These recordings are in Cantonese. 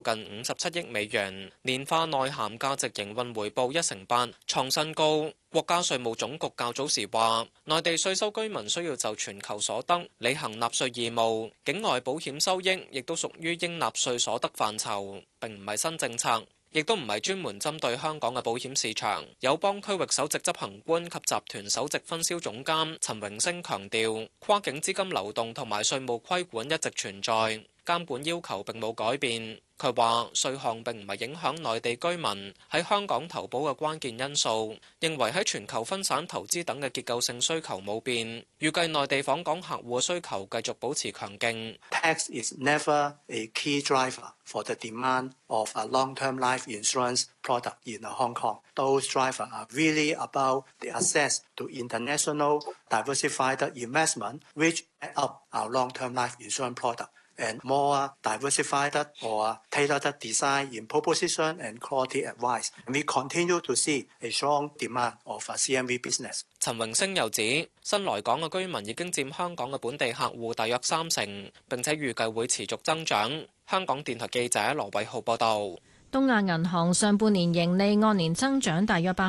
近57億美元，年化內涵價值營運回報1成8，創新高。國家稅務總局較早時話，內地稅收居民需要就全球所得履行納稅義務，境外保險收益亦都屬於應納稅所得範疇，並唔係新政策，亦都唔係專門針對香港嘅保險市場。友邦區域首席執行官及集團首席分銷總監陳榮升強調，跨境資金流動同埋稅務規管一直存在，監管要求並冇改變。佢話稅項並唔係影響內地居民喺香港投保嘅關鍵因素，認為喺全球分散投資等嘅結構性需求冇變，預計內地訪港客戶嘅需求繼續保持強勁。 Tax is never a key driver for the demand of a long-term life insurance product in Hong Kong. Those drivers are really about the access to international diversified investment, which add up our long-term life insurance product.And more diversified or tailored design in proposition and quality advice. And we continue to see a strong demand of CMV business. 陳榮升又指，新來港嘅居民已經佔香港嘅本地客戶大約30%，並且預計會持續增長。香港電台記者羅偉浩報道。 東亞銀行上半年盈利按年增長大約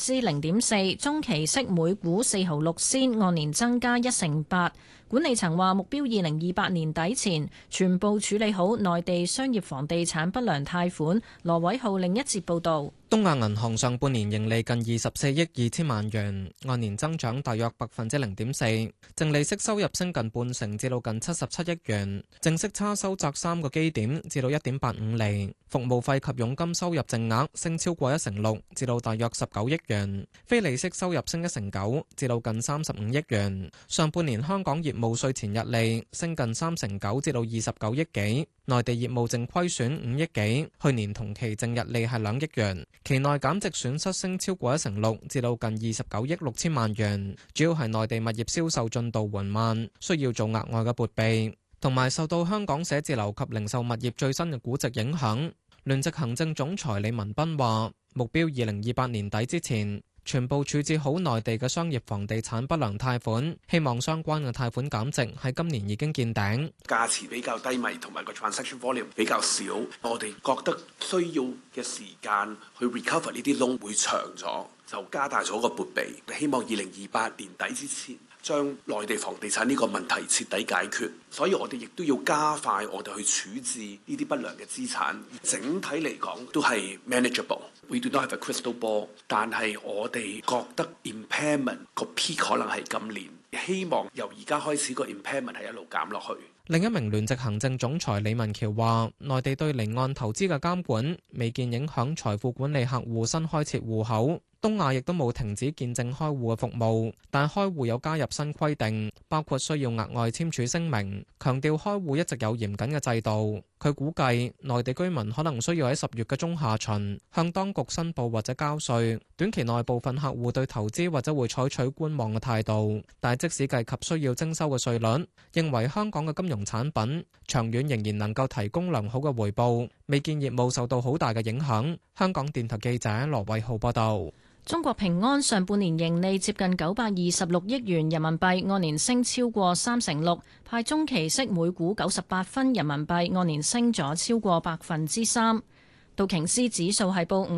0.4%，中期息每股4毫6仙，按年增加1成8。管理層話目標2028年底前全部處理好內地商業房地產不良貸款。羅偉浩另一節報導。 東亞銀行上半年盈利近24億2千萬元，按年增長大約0.4%，淨利息收入升近半成，至到近77億元，淨息差收窄3個基點，至到1.85厘。服務費及佣金收入淨額升超過1成6，至到大約19億元，非利息收入升1成9，至到近35億元。上半年香港業務稅前溢利升近3成9，至到29億幾，內地業務淨虧損5億幾，去年同期淨溢利係2億元。期內減值損失升超過1成6，至到近29億6千萬元，主要係內地物業銷售進度緩慢，需要做額外嘅撥備，同埋受到香港寫字樓及零售物業最新嘅估值影響。聯席行政總裁李文斌話：目標2028年底之前全部處置好內地嘅商業房地產不良貸款，希望相關嘅貸款減值喺今年已經見頂。 價錢比較低迷，同埋個 transaction volume 比較少，我哋覺得需要嘅時間去 recover 呢啲窿會長咗，就加大咗個撥備，希望2028年底之前將內地房地產呢個問題徹底解決。所以我哋亦都要加快我哋去處置呢啲不良嘅資產。整體嚟講都係 manageable。We do not have a crystal ball， 但係我哋覺得 impairment 個 peak 可能係今年，希望由而家開始個 impairment 係一路減落去。 另一名聯席行政總裁李文橋話：內地對離岸投資嘅監管未見影響財富管理客戶新開設戶口。東亞亦都冇停止見證開戶嘅服務，但開戶有加入新規定，包括需要額外簽署聲明，強調開戶一直有嚴謹嘅制度。佢估計內地居民可能需要喺10月嘅中下旬向當局申報或者交稅。短期內部分客戶對投資或者會採取觀望嘅態度，但即使計及需要徵收嘅稅率，認為香港嘅金融產品長遠仍然能夠提供良好嘅回報，未見業務受到好大嘅影響。香港電台記者羅偉浩報道。 中國平安上半年盈利接近926億元人民幣，按年升超過3成6，派中期息每股98分人民幣，按年升咗超過3%。道瓊斯指數係報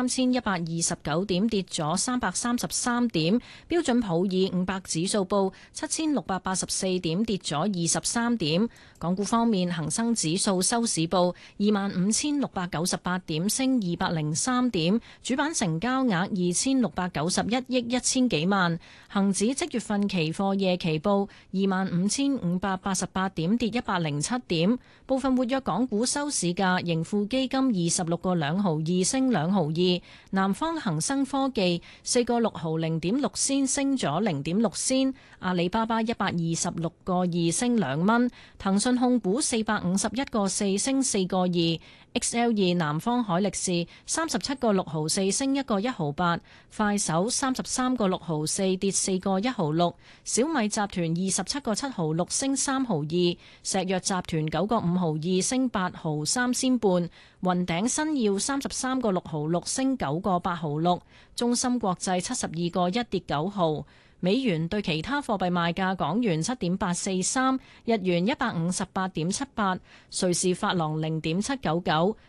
53,129點，跌咗333點。標準普爾500指數報7,684點，跌咗23點。港股方面，恒生指數收市報25,698點，升203點。主板成交額2,691億1千幾萬。恒指即月份期貨夜期報25,588點，跌107點。部分活躍港股收市價，盈富基金26個2毫2升2毫2，南方恒生科技4個6毫0.6仙升咗0.6仙，阿里巴巴126個2升2蚊，騰訊控股451個4升4個2。XL2 南方海力士37個6毫4升1個1毫8，快手33個6毫4跌4個1毫6，小米集團27個7毫6升3毫2，石藥集團9個5毫2升8毫3仙半，雲頂新耀33個6毫6升9個8毫6，中芯國際72個1跌9毫。 美元對其他貨幣賣價：港元7.843，日元158.78，瑞士法郎0.799，